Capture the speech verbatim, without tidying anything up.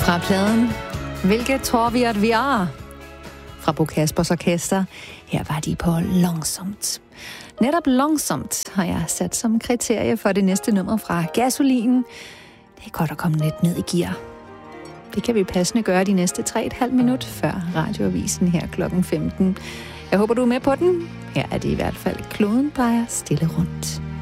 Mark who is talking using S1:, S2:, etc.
S1: Fra pladen Hvilket tror vi, at vi er? Fra Bo Kaspers Orkester. Her var de på langsomt. Netop langsomt har jeg sat som kriterie for det næste nummer fra Gasolinen. Det er godt at komme lidt ned i gear. Det kan vi passende gøre de næste tre og et halvt minut før radioavisen her klokken femten. Jeg håber, du er med på den. Her er det i hvert fald Kloden drejer stille rundt.